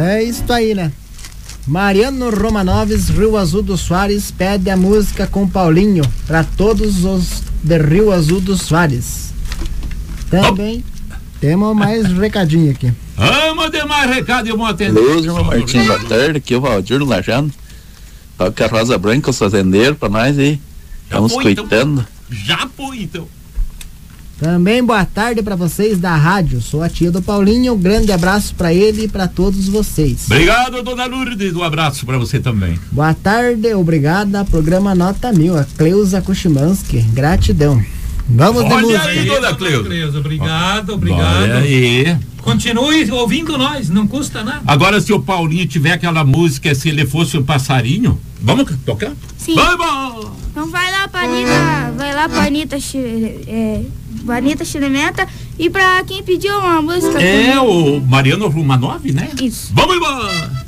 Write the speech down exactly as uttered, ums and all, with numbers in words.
É isso aí, né? Mariano Romanoves, Rio Azul do Soares, pede a música com Paulinho para todos os de Rio Azul do Soares. Também oh. temos mais recadinho aqui. Vamos de mais recado e vamos atender. Luz, irmão Martinho, boa tarde. Aqui é o Valdir no Lajano. Toca a Rosa Branca, os fazendeiros pra nós aí. Estamos cuidando. Então. Já foi, então. Também boa tarde para vocês da rádio. Sou a tia do Paulinho. Um grande abraço para ele e para todos vocês. Obrigado, dona Lourdes. Um abraço para você também. Boa tarde, obrigada. Programa Nota Mil. A Cleusa Kushimansky. Gratidão. Vamos de música. Olha aí, dona Cleusa. Obrigado, obrigado. Olha aí. Continue ouvindo nós, não custa nada. Agora, se o Paulinho tiver aquela música, se ele fosse um passarinho, vamos tocar? Sim. Vamos! Então vai lá pra Anitta, vai lá pra Anitta, é, Anitta Chilementa, e pra quem pediu uma música. É, o Mariano Romanov, né? Isso. Vamos embora!